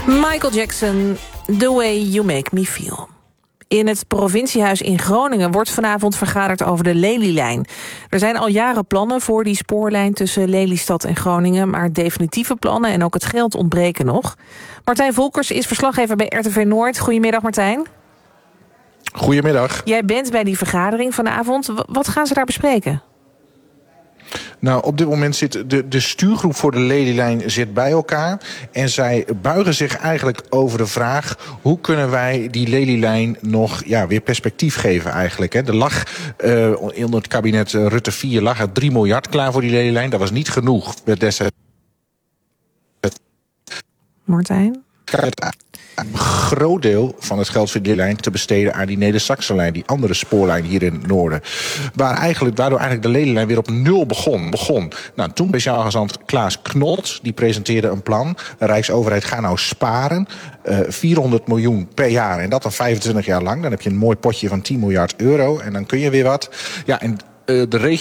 Michael Jackson, The Way You Make Me Feel. In het provinciehuis in Groningen wordt vanavond vergaderd over de Lelylijn. Er zijn al jaren plannen voor die spoorlijn tussen Lelystad en Groningen, maar definitieve plannen en ook het geld ontbreken nog. Martijn Volkers is verslaggever bij RTV Noord. Goedemiddag, Martijn. Goedemiddag. Jij bent bij die vergadering vanavond. Wat gaan ze daar bespreken? Nou, op dit moment zit de stuurgroep voor de Lelylijn zit bij elkaar. En zij buigen zich eigenlijk over de vraag: hoe kunnen wij die Lelylijn nog weer perspectief geven eigenlijk. Hè? Er lag onder het kabinet Rutte 4 lag er 3 miljard klaar voor die Lelylijn. Dat was niet genoeg. Martijn? Een groot deel van het geld voor die lijn te besteden aan die Neder-Saxe-lijn, die andere spoorlijn hier in het noorden. Waardoor eigenlijk de Lelylijn weer op nul begon. Nou, toen speciaal gezant Klaas Knot, die presenteerde een plan. De Rijksoverheid gaat nou sparen 400 miljoen per jaar. En dat dan 25 jaar lang. Dan heb je een mooi potje van 10 miljard euro. En dan kun je weer wat. Ja, en de